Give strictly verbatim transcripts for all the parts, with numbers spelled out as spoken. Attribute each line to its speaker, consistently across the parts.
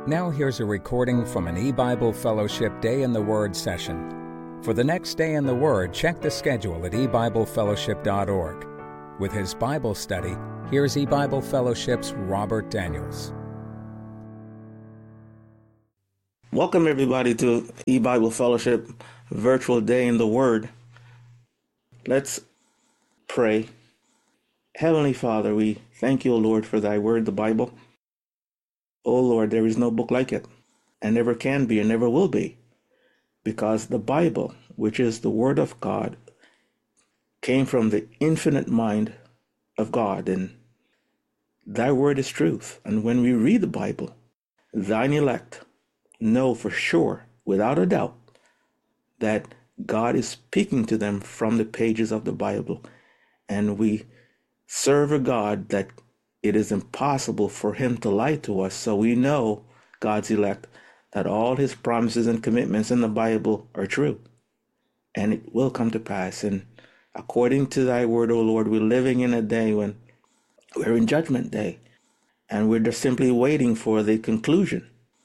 Speaker 1: Now here's a recording from an E-Bible Fellowship Day in the Word session. For the next Day in the Word, check the schedule at e bible fellowship dot org. With his Bible study, here's E-Bible Fellowship's Robert Daniels.
Speaker 2: Welcome everybody to E-Bible Fellowship Virtual Day in the Word. Let's pray. Heavenly Father, we thank you, O Lord, for thy word, the Bible. O Lord, there is no book like it, and never can be and never will be, because the Bible, which is the word of God, came from the infinite mind of God, and thy word is truth. And when we read the Bible, thine elect know for sure, without a doubt, that God is speaking to them from the pages of the Bible. And we serve a God that it is impossible for him to lie to us. So we know, God's elect, that all his promises and commitments in the Bible are true. And it will come to pass. And according to thy word, O Lord, we're living in a day when we're in Judgment Day. And we're just simply waiting for the conclusion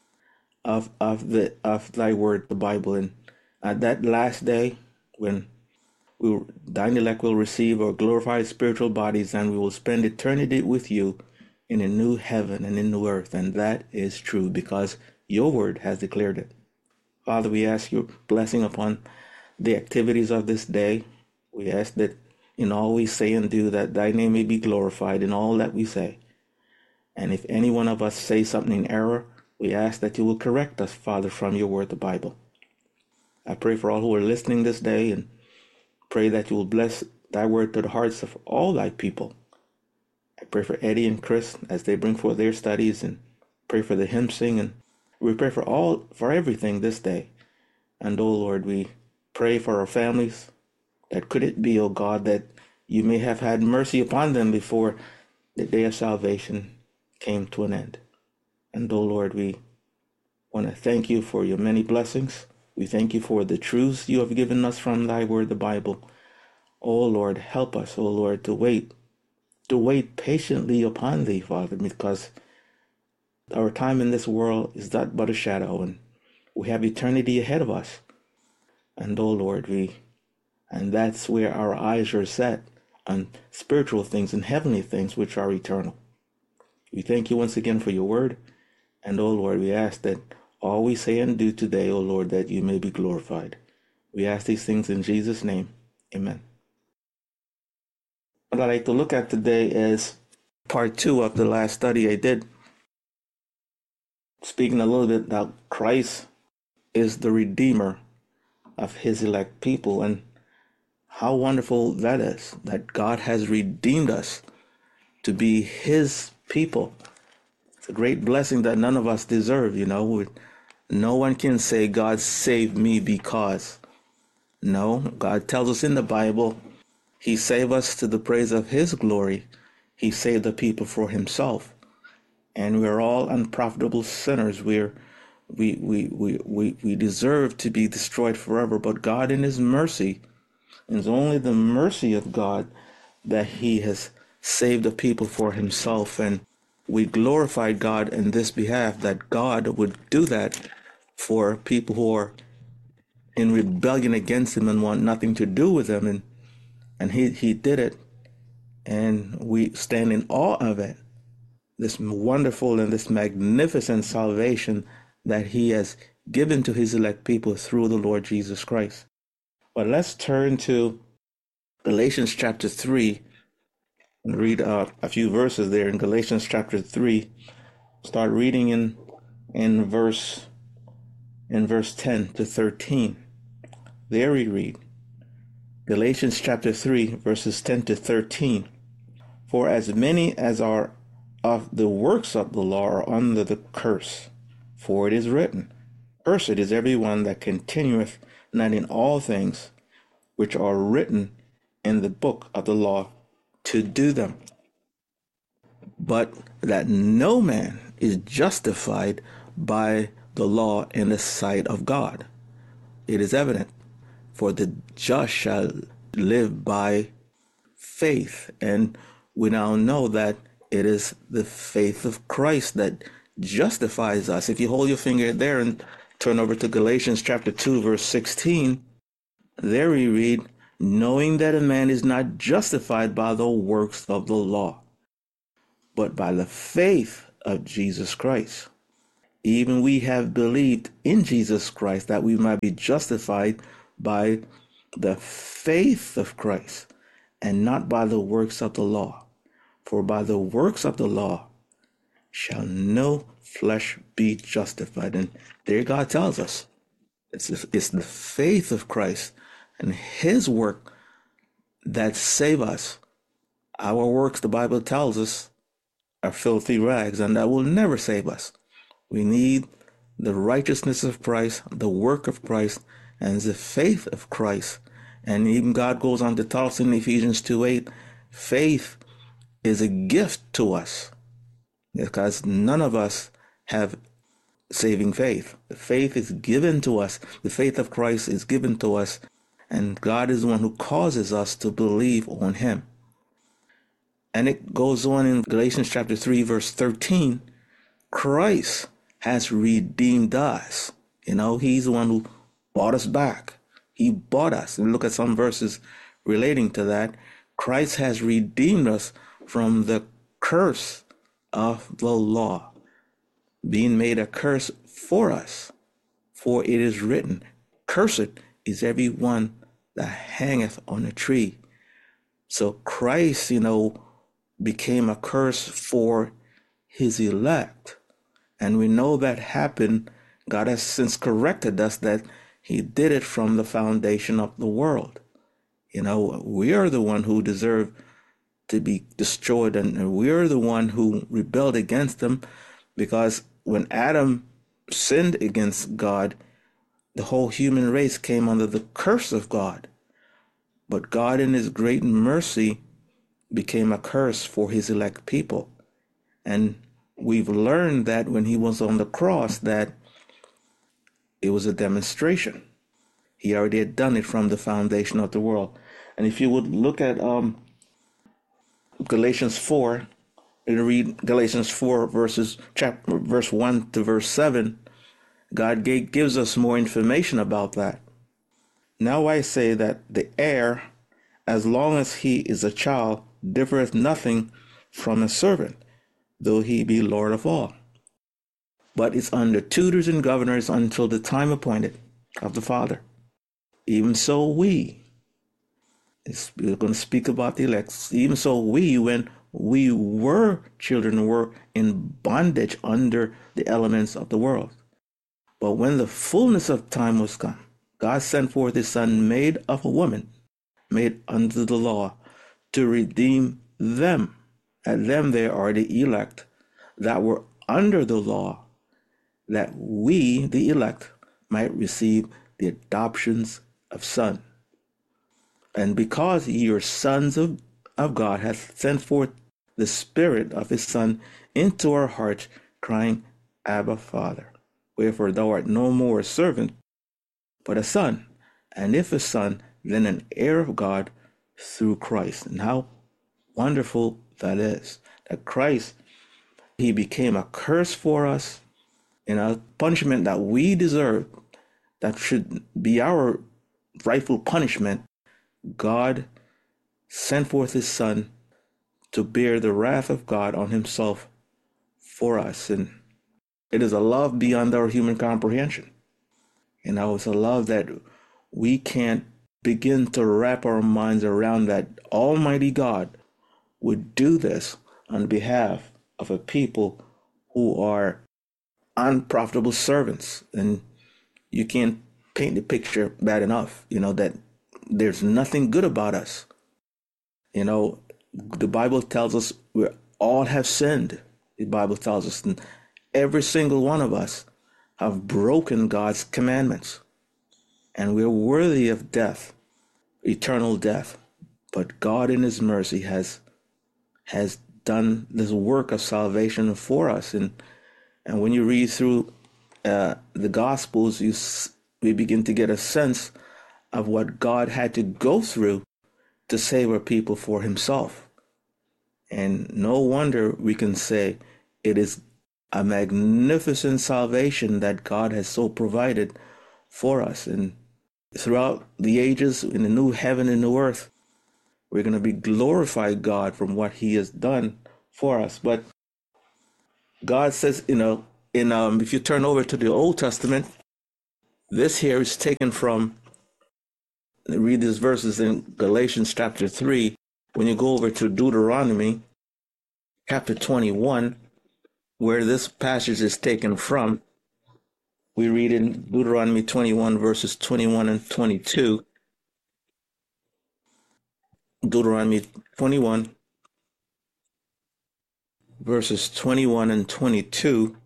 Speaker 2: of of the of thy word, the Bible. And at that last day, when we will, thine elect will receive our glorified spiritual bodies, and we will spend eternity with you in a new heaven and in new earth. And that is true because your word has declared it. Father, we ask your blessing upon the activities of this day. We ask that in all we say and do, that thy name may be glorified in all that we say. And if any one of us say something in error, we ask that you will correct us, Father, from your word, the Bible. I pray for all who are listening this day, and pray that you will bless thy word to the hearts of all thy people. I pray for Eddie and Chris as they bring forth their studies, and pray for the hymn sing, and we pray for all, for everything this day. And, oh Lord, we pray for our families, that could it be, oh God, that you may have had mercy upon them before the day of salvation came to an end. And, oh Lord, we want to thank you for your many blessings. We thank you for the truths you have given us from thy word, the Bible. Oh Lord, help us, oh Lord, to wait, to wait patiently upon thee, Father, because our time in this world is not but a shadow, and we have eternity ahead of us. And oh Lord, we, and that's where our eyes are set on spiritual things and heavenly things which are eternal. We thank you once again for your word. And oh Lord, we ask that all we say and do today, O Lord, that you may be glorified. We ask these things in Jesus' name. Amen. What I'd like to look at today is part two of the last study I did, speaking a little bit about Christ is the Redeemer of his elect people, and how wonderful that is, that God has redeemed us to be his people. It's a great blessing that none of us deserve, you know. No one can say, God saved me because. No, God tells us in the Bible, he saved us to the praise of his glory. He saved the people for himself. And we're all unprofitable sinners. We're, we, we, we, we, we deserve to be destroyed forever. But God in his mercy, and it's only the mercy of God that he has saved the people for himself. And we glorify God in this behalf, that God would do that for people who are in rebellion against him and want nothing to do with him. And and he, he did it. And we stand in awe of it. This wonderful and this magnificent salvation that he has given to his elect people through the Lord Jesus Christ. But let's turn to Galatians chapter three and read uh, a few verses there in Galatians chapter three. Start reading in in verse in verse ten to thirteen. There we read, Galatians chapter three, verses ten to thirteen. For as many as are of the works of the law are under the curse. For it is written, Cursed is every one that continueth not in all things which are written in the book of the law to do them. But that no man is justified by the law in the sight of God. It is evident, for the just shall live by faith. And we now know that it is the faith of Christ that justifies us. If you hold your finger there and turn over to Galatians chapter two, verse sixteen, there we read, knowing that a man is not justified by the works of the law, but by the faith of Jesus Christ. Even we have believed in Jesus Christ that we might be justified by the faith of Christ and not by the works of the law. For by the works of the law shall no flesh be justified. And there God tells us it's, it's the faith of Christ and his work that save us. Our works, the Bible tells us, are filthy rags, and that will never save us. We need the righteousness of Christ, the work of Christ, and the faith of Christ. And even God goes on to tell us in Ephesians two eight, faith is a gift to us, because none of us have saving faith. The faith is given to us. The faith of Christ is given to us, and God is the one who causes us to believe on him. And it goes on in Galatians chapter three, verse thirteen, Christ has redeemed us. You know, he's the one who bought us back. He bought us. And look at some verses relating to that. Christ has redeemed us from the curse of the law, being made a curse for us. For it is written, cursed is every one that hangeth on a tree. So Christ, you know, became a curse for his elect. And we know that happened. God has since corrected us that he did it from the foundation of the world. You know, we are the one who deserve to be destroyed, and we are the one who rebelled against him, because when Adam sinned against God, the whole human race came under the curse of God. But God in his great mercy became a curse for his elect people. And we've learned that when he was on the cross, that it was a demonstration. He already had done it from the foundation of the world. And if you would look at um, Galatians four, and read Galatians four, verses chapter, verse one to verse seven, God gave, gives us more information about that. Now I say that the heir, as long as he is a child, differeth nothing from a servant, though he be Lord of all, but is under tutors and governors until the time appointed of the Father. Even so we, we're going to speak about the elect, even so we, when we were children, were in bondage under the elements of the world. But when the fullness of time was come, God sent forth his Son, made of a woman, made under the law, to redeem them. And them there are the elect that were under the law, that we, the elect, might receive the adoptions of son. And because ye are sons of, of God, hath sent forth the Spirit of his Son into our hearts, crying, Abba, Father. Wherefore thou art no more a servant, but a son. And if a son, then an heir of God through Christ. And how wonderful that is, that Christ, he became a curse for us, and a punishment that we deserve, that should be our rightful punishment. God sent forth his Son to bear the wrath of God on himself for us. And it is a love beyond our human comprehension. You know, it's a love that we can't begin to wrap our minds around, that Almighty God would do this on behalf of a people who are unprofitable servants. And you can't paint the picture bad enough, you know, that there's nothing good about us. You know, the Bible tells us we all have sinned. The Bible tells us, and every single one of us have broken God's commandments, and we're worthy of death, eternal death. But God in his mercy has has done this work of salvation for us. And and when you read through uh, the Gospels, you we begin to get a sense of what God had to go through to save our people for himself. And no wonder we can say it is a magnificent salvation that God has so provided for us. And throughout the ages, in the new heaven and new earth, we're going to be glorify God from what he has done for us. But God says, you know, in um, if you turn over to the Old Testament, this here is taken from, read these verses in Galatians chapter three. When you go over to Deuteronomy chapter twenty-one, where this passage is taken from, we read in Deuteronomy twenty-one, verses twenty-one and twenty-two. Deuteronomy twenty-one, verses twenty-one and twenty-two.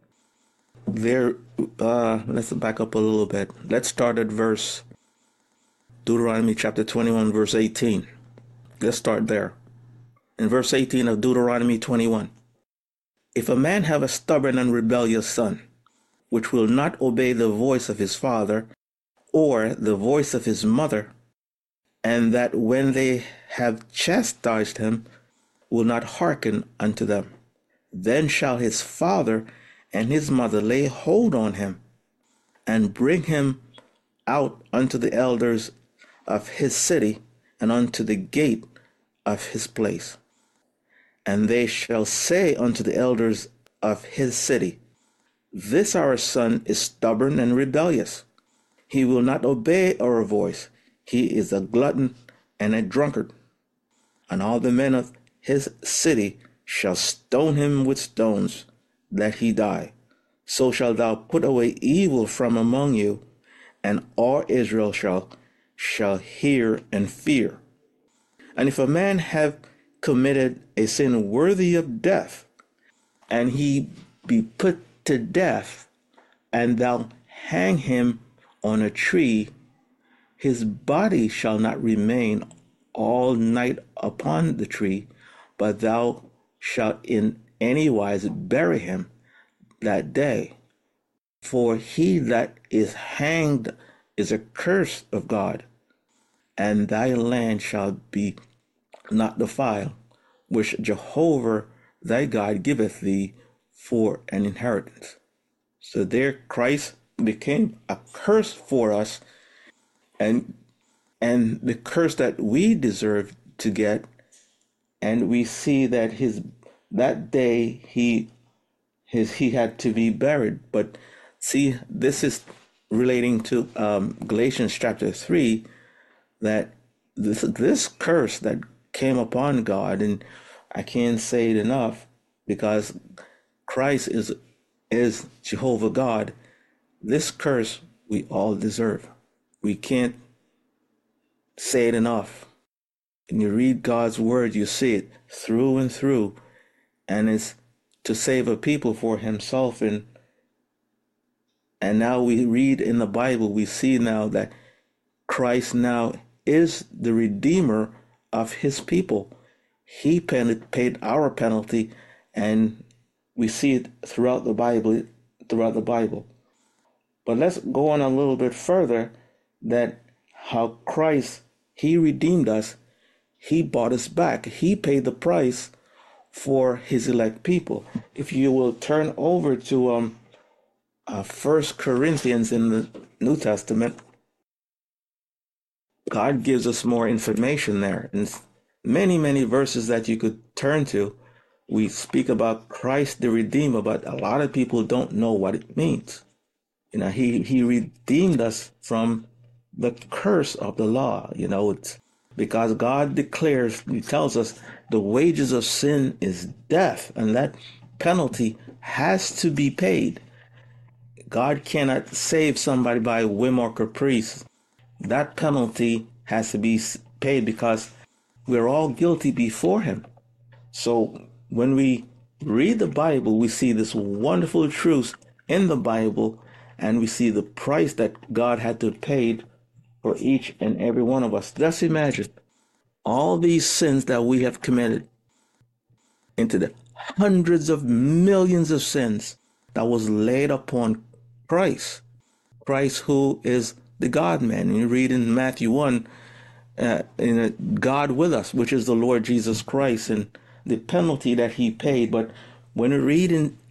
Speaker 2: There, uh, let's back up a little bit. Let's start at verse Deuteronomy chapter twenty-one, verse eighteen. Let's start there. In verse eighteen of Deuteronomy twenty-one. If a man have a stubborn and rebellious son, which will not obey the voice of his father or the voice of his mother, and that when they have chastised him, will not hearken unto them, then shall his father and his mother lay hold on him, and bring him out unto the elders of his city, and unto the gate of his place. And they shall say unto the elders of his city, This our son is stubborn and rebellious. He will not obey our voice. He is a glutton and a drunkard. And all the men of his city shall stone him with stones, that he die. So shalt thou put away evil from among you, and all Israel shall shall hear and fear. And if a man have committed a sin worthy of death, and he be put to death, and thou hang him on a tree, his body shall not remain all night upon the tree, but thou shalt in any wise bury him that day. For he that is hanged is a curse of God, and thy land shall be not defiled, which Jehovah thy God giveth thee for an inheritance. So there Christ became a curse for us, and and the curse that we deserve to get. And we see that his that day he his he had to be buried. But see, this is relating to um, Galatians chapter three, that this this curse that came upon God, and I can't say it enough, because Christ is is Jehovah God. This curse we all deserve. We can't say it enough. And you read God's word, you see it through and through, and it's to save a people for himself. And and now we read in the Bible, we see now that Christ now is the Redeemer of his people. He paid our penalty, and we see it throughout the Bible, throughout the Bible. But let's go on a little bit further, that how Christ, he redeemed us. He bought us back. He paid the price for his elect people. If you will turn over to um, uh, First Corinthians in the New Testament, God gives us more information there. And many, many verses that you could turn to. We speak about Christ the Redeemer, but a lot of people don't know what it means. You know, he, he redeemed us from the curse of the law. You know, it's because God declares, he tells us, the wages of sin is death, and that penalty has to be paid. God cannot save somebody by whim or caprice. That penalty has to be paid because we're all guilty before him. So when we read the Bible, we see this wonderful truth in the Bible, and we see the price that God had to pay for each and every one of us. Just imagine all these sins that we have committed, into the hundreds of millions of sins that was laid upon Christ. Christ, who is the God-man. And you read in Matthew one, uh, in a God with us, which is the Lord Jesus Christ, and the penalty that he paid. But when we read in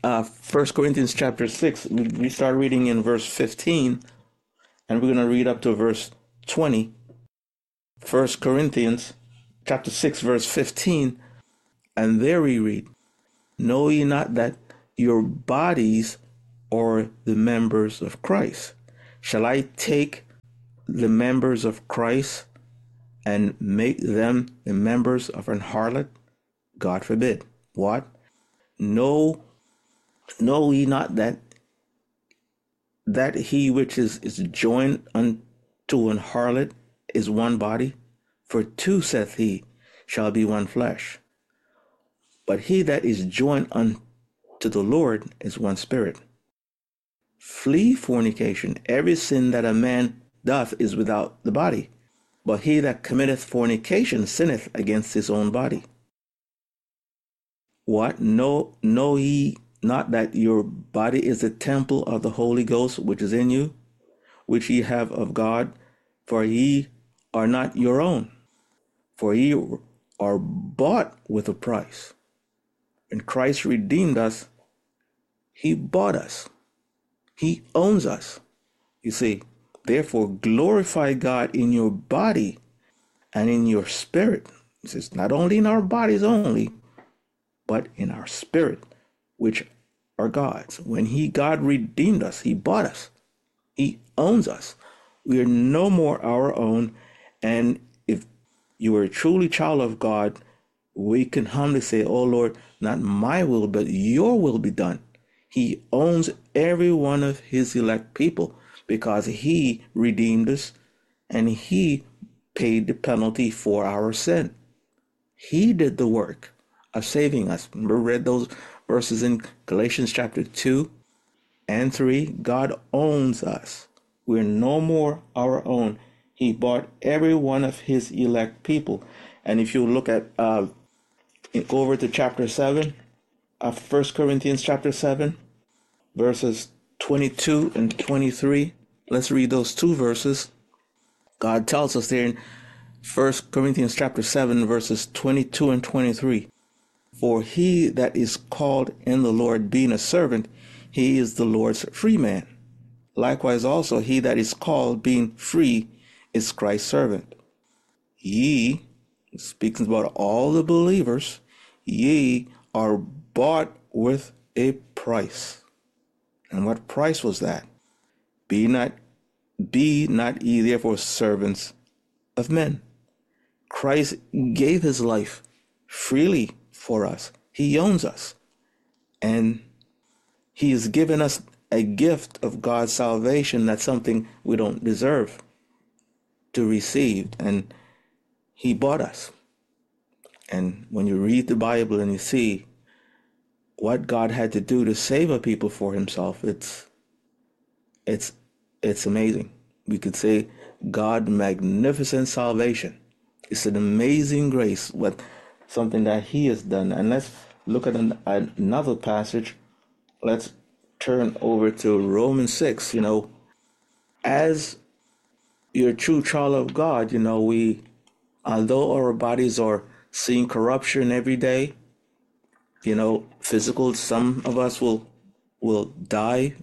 Speaker 2: uh, First Corinthians chapter six, we, we start reading in verse fifteen, and we're going to read up to verse twenty. First Corinthians chapter six, verse fifteen, and there we read, "Know ye not that your bodies are the members of Christ? Shall I take the members of Christ and make them the members of an harlot? God forbid." What? Know, know ye not that that he which is, is joined unto an harlot is one body? For two, saith he, shall be one flesh. But he that is joined unto the Lord is one spirit. Flee fornication. Every sin that a man doth is without the body, but he that committeth fornication sinneth against his own body. What? Know, know ye not that your body is the temple of the Holy Ghost which is in you, which ye have of God? For ye are not your own, for ye are bought with a price. When Christ redeemed us, he bought us. He owns us. You see, therefore glorify God in your body and in your spirit. It says not only in our bodies only, but in our spirit, which are God's. When he, God redeemed us, he bought us. He owns us. We are no more our own. And if you are a truly child of God, we can humbly say, "Oh Lord, not my will, but your will be done." He owns every one of his elect people because he redeemed us and he paid the penalty for our sin. He did the work of saving us. Remember, read those verses in Galatians chapter two and three. God owns us. We're no more our own. He bought every one of his elect people. And if you look at, uh, go over to chapter seven of First Corinthians chapter seven, verses twenty-two and twenty-three. Let's read those two verses. God tells us there in First Corinthians chapter seven, verses twenty-two and twenty-three. "For he that is called in the Lord, being a servant, he is the Lord's free man. Likewise also he that is called, being free, is Christ's servant. Ye," speaking about all the believers, "ye are bought with a price." And what price was that? Be not, be not ye therefore servants of men. Christ gave his life freely for us. He owns us. And he has given us a gift of God's salvation. That's something we don't deserve to receive. And he bought us. And when you read the Bible and you see what God had to do to save a people for himself, it's it's it's amazing. We could say God magnificent salvation. It's an amazing grace, what something that he has done. And let's look at an, another passage. Let's turn over to Romans six. You know, as you're a true child of God, you know, we, although our bodies are seeing corruption every day, you know, physical, some of us will will die,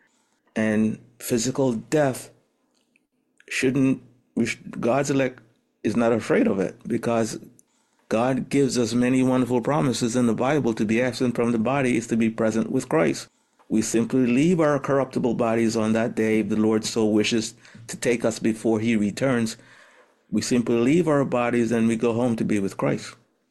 Speaker 2: and physical death shouldn't, we should, God's elect is not afraid of it, because God gives us many wonderful promises in the Bible. To be absent from the body is to be present with Christ. We simply leave our corruptible bodies on that day, if the Lord so wishes to take us before he returns. We simply leave our bodies and we go home to be with Christ.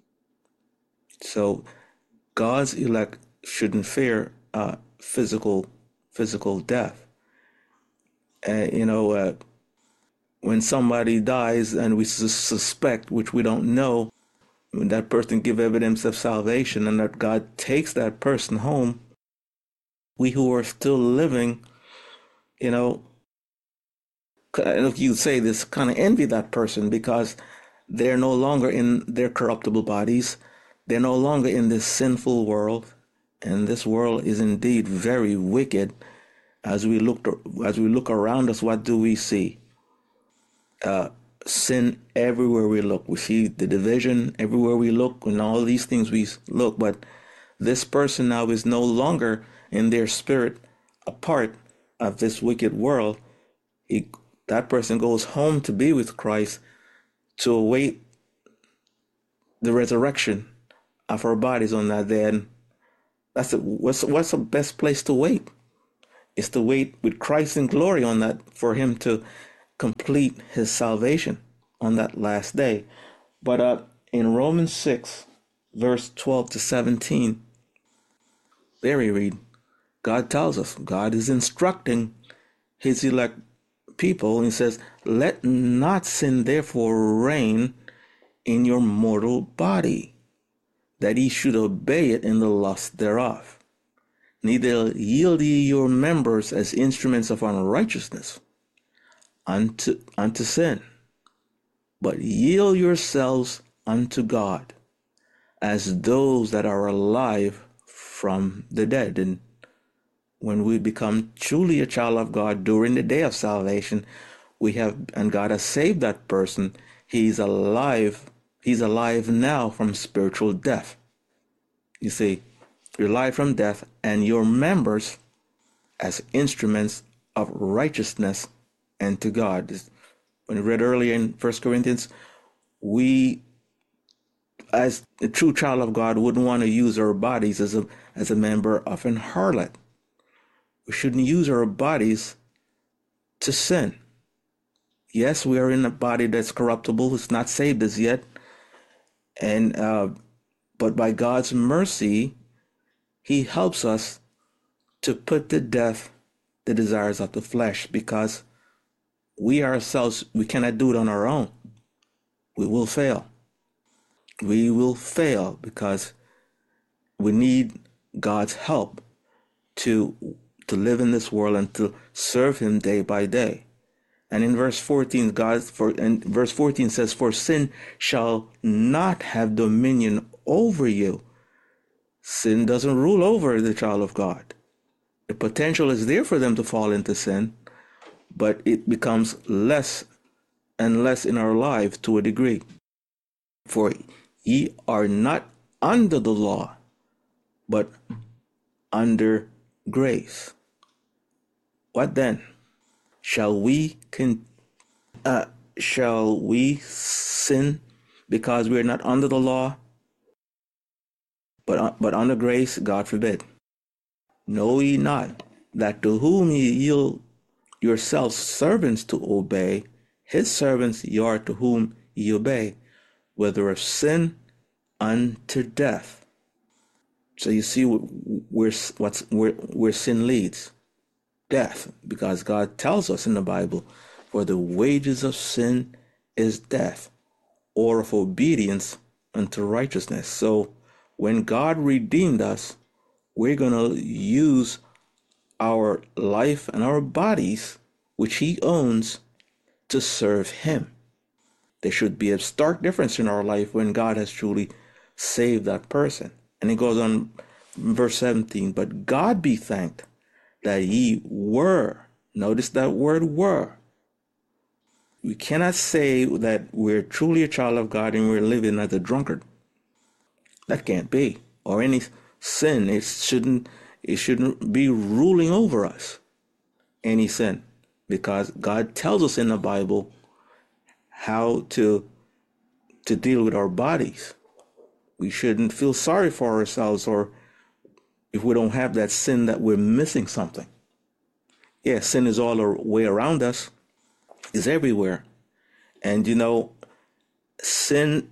Speaker 2: So God's elect shouldn't fear uh, physical physical death. Uh, you know, uh, when somebody dies and we sus- suspect, which we don't know, when that person give evidence of salvation and that God takes that person home, we who are still living, you know, if you say this, kind of envy that person, because they're no longer in their corruptible bodies. They're no longer in this sinful world. And this world is indeed very wicked. As we look, as we look around us, what do we see? Uh, sin everywhere we look. We see the division everywhere we look, and all these things we look. But this person now is no longer in their spirit a part of this wicked world. He, that person goes home to be with Christ to await the resurrection of our bodies on that day. And that's a, what's what's the best place to wait? It's to wait with Christ in glory on that, for him to complete his salvation on that last day. But uh, in Romans six, verse twelve to seventeen, there we read, God tells us, God is instructing his elect people. He says, let not sin therefore reign in your mortal body, that ye should obey it in the lust thereof. Neither yield ye your members as instruments of unrighteousness unto, unto sin, but yield yourselves unto God as those that are alive from the dead. And when we become truly a child of God during the day of salvation, we have, and God has saved that person, he's alive. He's alive now from spiritual death. You see, you're alive from death, and your members as instruments of righteousness and to God. When we read earlier in First Corinthians, we, as a true child of God, wouldn't want to use our bodies as a as a member of an harlot. We shouldn't use our bodies to sin. Yes, we are in a body that's corruptible. It's not saved as yet. And uh, but by God's mercy, he helps us to put to death the desires of the flesh, because we ourselves, we cannot do it on our own. We will fail. We will fail because we need God's help to to live in this world and to serve him day by day. And in verse fourteen, God for and verse fourteen says, for sin shall not have dominion over you. Sin doesn't rule over the child of God. The potential is there for them to fall into sin, but it becomes less and less in our life to a degree. For ye are not under the law, but under grace. What then? Shall we con- uh, shall we sin because we are not under the law, but uh, but under grace? God forbid. Know ye not that to whom ye yield yourselves servants to obey, his servants ye are to whom ye obey, whether of sin unto death. So you see where what's where, where sin leads. Death, because God tells us in the Bible, for the wages of sin is death, or of obedience unto righteousness. So when God redeemed us, we're going to use our life and our bodies, which he owns, to serve him. There should be a stark difference in our life when God has truly saved that person. And it goes on, verse seventeen, but God be thanked that ye were, notice that word were. We cannot say that we're truly a child of God and we're living as a drunkard. That can't be. Or any sin, it shouldn't, it shouldn't be ruling over us, any sin. Because God tells us in the Bible how to, to deal with our bodies. We shouldn't feel sorry for ourselves, or if we don't have that sin, that we're missing something. Yeah, sin is all the way around us, is everywhere. And, you know, sin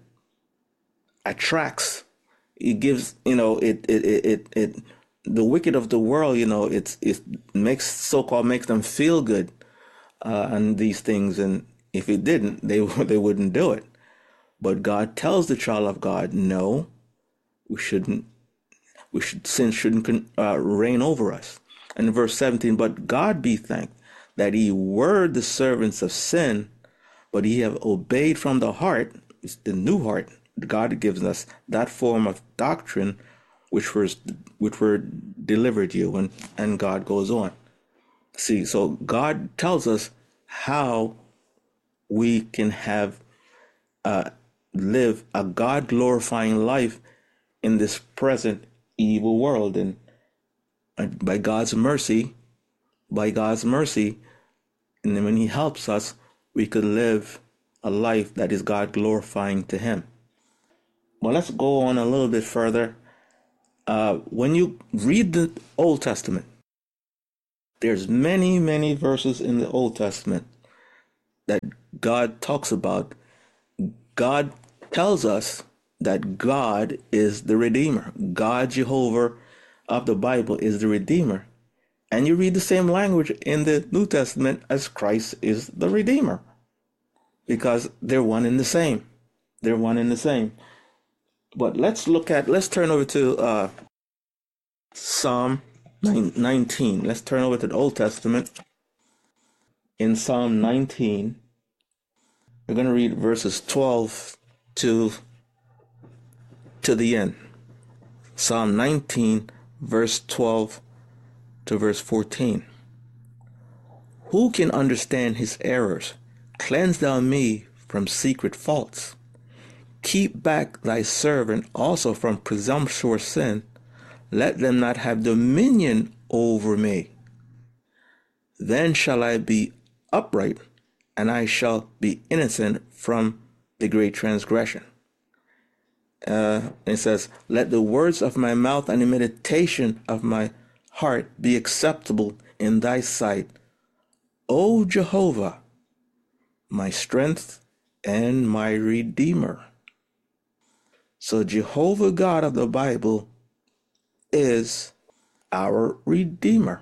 Speaker 2: attracts, it gives, you know, it, it, it, it, it the wicked of the world, you know, it's, it makes, so-called makes them feel good uh, on these things. And if it didn't, they, they wouldn't do it. But God tells the child of God, no, we shouldn't, we should, sin shouldn't uh, reign over us. And in verse seventeen, but God be thanked that ye were the servants of sin, but ye have obeyed from the heart, it's the new heart. God gives us that form of doctrine which was which were delivered you, and, and God goes on. See, so God tells us how we can have uh, live a God glorifying life in this present evil world. And by God's mercy, by God's mercy, and then when he helps us, we could live a life that is God glorifying to him. Well, let's go on a little bit further. Uh, when you read the Old Testament, there's many, many verses in the Old Testament that God talks about. God tells us that God is the Redeemer. God, Jehovah of the Bible, is the Redeemer. And you read the same language in the New Testament as Christ is the Redeemer, because they're one and the same. They're one and the same. But let's look at, let's turn over to uh, Psalm nineteen. Let's turn over to the Old Testament. In Psalm nineteen, we're going to read verses twelve to, to the end. Psalm nineteen, verse twelve to verse fourteen. Who can understand his errors? Cleanse thou me from secret faults. Keep back thy servant also from presumptuous sin. Let them not have dominion over me. Then shall I be upright, and I shall be innocent from the great transgression. Uh, it says, let the words of my mouth and the meditation of my heart be acceptable in thy sight, O Jehovah, my strength and my Redeemer. So Jehovah God of the Bible is our Redeemer.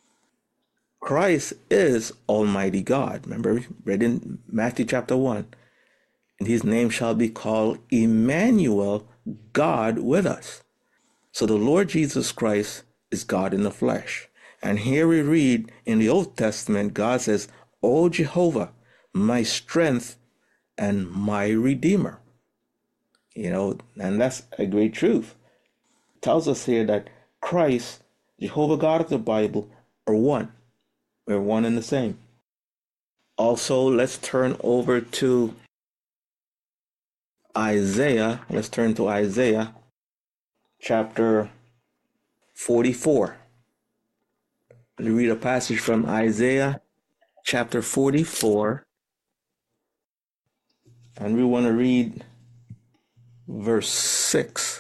Speaker 2: Christ is Almighty God. Remember, we read in Matthew chapter one, and his name shall be called Emmanuel, God with us. So the Lord Jesus Christ is God in the flesh. And here we read in the Old Testament, God says, O Jehovah, my strength and my Redeemer. You know, and that's a great truth. It tells us here that Christ, Jehovah God of the Bible, are one. We're one and the same. Also, let's turn over to Isaiah. Let's turn to Isaiah chapter forty-four. Let me read a passage from Isaiah chapter forty-four. And we want to read verse six.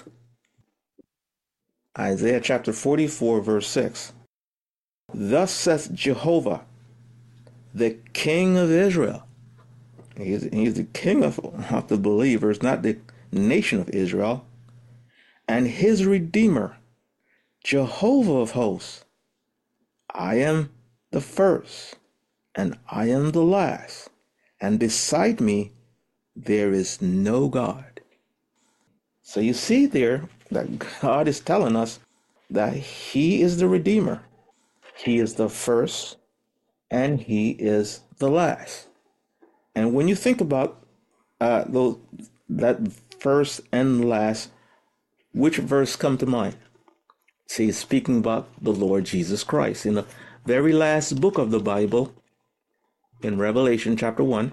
Speaker 2: Isaiah chapter forty-four, verse six. Thus saith Jehovah, the King of Israel. He's, he's the king of, of the believers, not the nation of Israel. And his Redeemer, Jehovah of hosts. I am the first, and I am the last, and beside me there is no God. So you see there that God is telling us that he is the Redeemer. He is the first, and he is the last. And when you think about uh, those, that first and last, which verse come to mind? See, it's speaking about the Lord Jesus Christ. In the very last book of the Bible, in Revelation chapter one,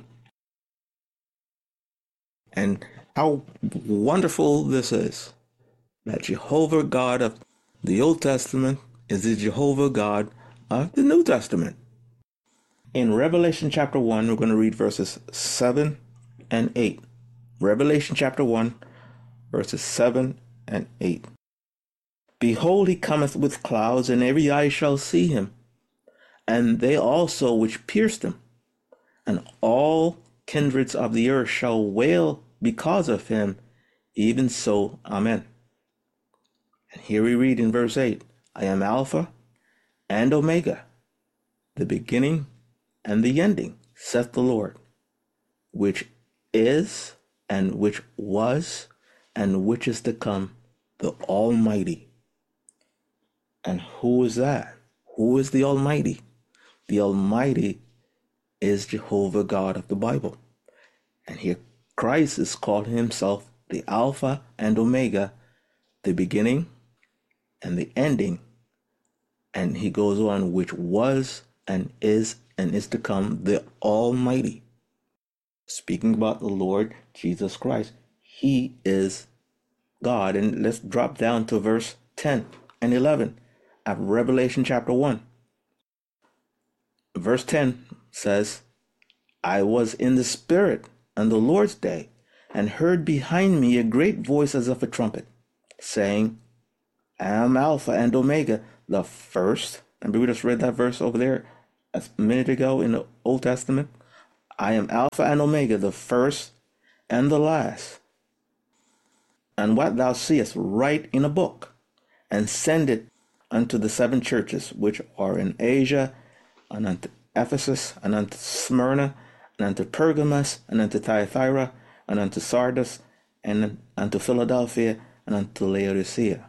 Speaker 2: and how wonderful this is, that Jehovah God of the Old Testament is the Jehovah God of the New Testament. In Revelation chapter one, we're going to read verses seven and eight. Revelation chapter one, verses seven and eight. Behold, he cometh with clouds, and every eye shall see him, and they also which pierced him, and all kindreds of the earth shall wail because of him. Even so, Amen. And here we read in verse eight, I am Alpha and Omega, the beginning and the ending, saith the Lord, which is, and which was, and which is to come, the Almighty. And who is that? Who is the Almighty? The Almighty is Jehovah God of the Bible. And here Christ is calling himself the Alpha and Omega, the beginning and the ending. And he goes on, which was and is and is to come, the Almighty. Speaking about the Lord Jesus Christ, he is God. And let's drop down to verse ten and eleven of Revelation chapter one. Verse ten says, I was in the Spirit on the Lord's day, and heard behind me a great voice as of a trumpet, saying, I am Alpha and Omega, the first. And we just read that verse over there a minute ago in the Old Testament. I am Alpha and Omega, the first and the last. And what thou seest, write in a book, and send it unto the seven churches which are in Asia, and unto Ephesus, and unto Smyrna, and unto Pergamos, and unto Thyatira, and unto Sardis, and unto Philadelphia, and unto Laodicea.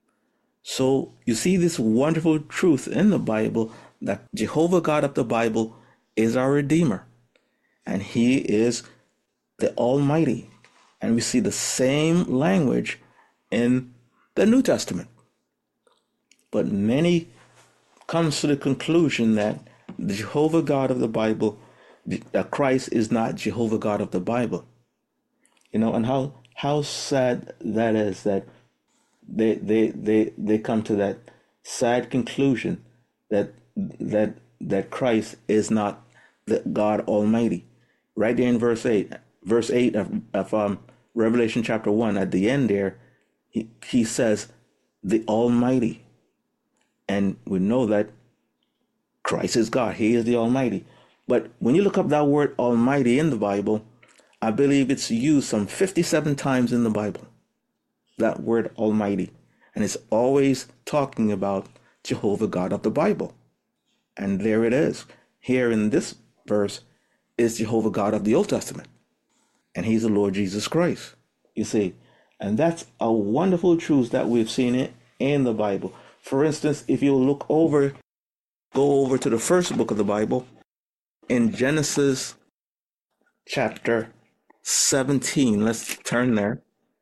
Speaker 2: So you see this wonderful truth in the Bible that Jehovah God of the Bible is our Redeemer, and He is the Almighty. And we see the same language in the New Testament. But many comes to the conclusion that the Jehovah God of the Bible, that Christ is not Jehovah God of the Bible. You know, and how how sad that is that they they they they come to that sad conclusion that that that Christ is not the God Almighty. Right there in verse eight, verse eight of, of um, Revelation chapter one, at the end there, he, he says the Almighty. And we know that Christ is God. He is the Almighty. But when you look up that word Almighty in the Bible, I believe it's used some fifty-seven times in the Bible, that word Almighty. And it's always talking about Jehovah God of the Bible. And there it is. Here in this verse is Jehovah God of the Old Testament. And He's the Lord Jesus Christ, you see. And that's a wonderful truth that we've seen it in the Bible. For instance, if you look over, go over to the first book of the Bible, in Genesis chapter seventeen. Let's turn there.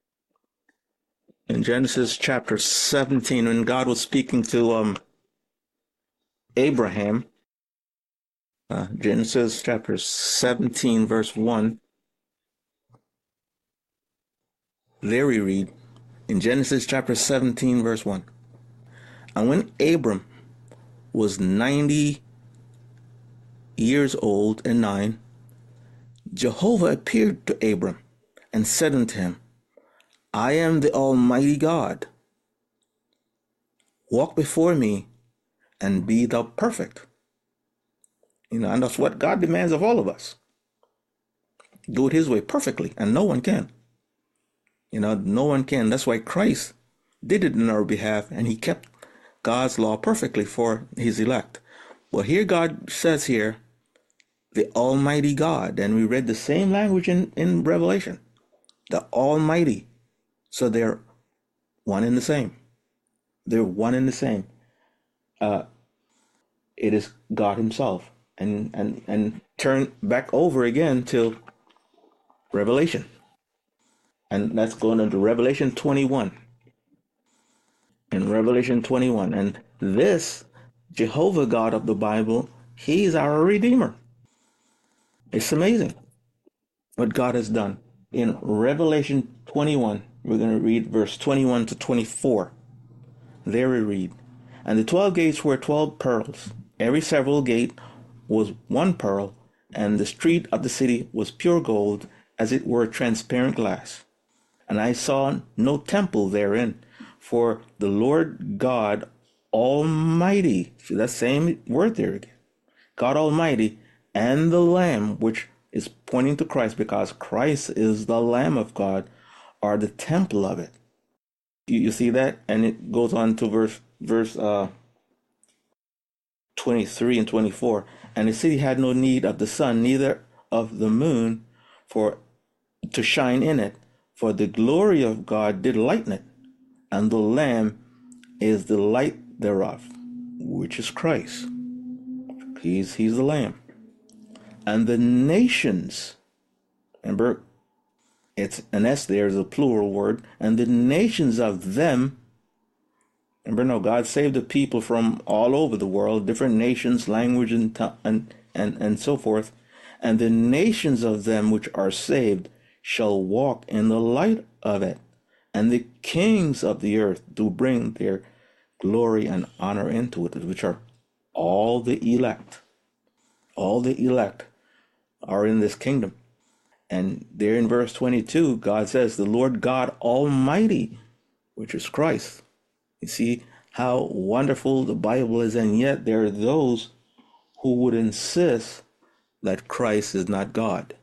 Speaker 2: In Genesis chapter seventeen, when God was speaking to um Abraham, uh, Genesis chapter seventeen, verse one. There we read, in Genesis chapter seventeen, verse one. And when Abram was ninety years old and nine, Jehovah appeared to Abram and said unto him, I am the Almighty God. Walk before me and be thou perfect. You know, and that's what God demands of all of us. Do it His way perfectly, and no one can. You know, no one can. That's why Christ did it in our behalf, and He kept God's law perfectly for His elect. Well, here God says here, the Almighty God, and we read the same language in, in Revelation, the Almighty. So they're one and the same. They're one and the same. Uh, it is God Himself. And, and, and turn back over again to Revelation. And that's going into Revelation twenty-one. In Revelation twenty-one. And this Jehovah God of the Bible, He's our Redeemer. It's amazing what God has done. In Revelation twenty-one, we're going to read verse twenty-one to twenty-four. There we read, and the twelve gates were twelve pearls. Every several gate was one pearl, and the street of the city was pure gold, as it were transparent glass. And I saw no temple therein, for the Lord God Almighty, see that same word there again, God Almighty, and the Lamb, which is pointing to Christ, because Christ is the Lamb of God, are the temple of it. You, you see that? And it goes on to verse verse uh, twenty-three and twenty-four. And the city had no need of the sun, neither of the moon, for to shine in it, for the glory of God did lighten it, and the Lamb is the light thereof, which is Christ. He's he's the Lamb. And the nations, remember, it's an S there is a plural word, and the nations of them, remember, no, God saved the people from all over the world, different nations, language, and, and, and, and so forth. And the nations of them which are saved shall walk in the light of it, And the kings of the earth do bring their glory and honor into it, which are all the elect. All the elect are in this kingdom. And there in verse twenty-two, God says, the Lord God Almighty, which is Christ. You see how wonderful the Bible is, and yet there are those who would insist that Christ is not God.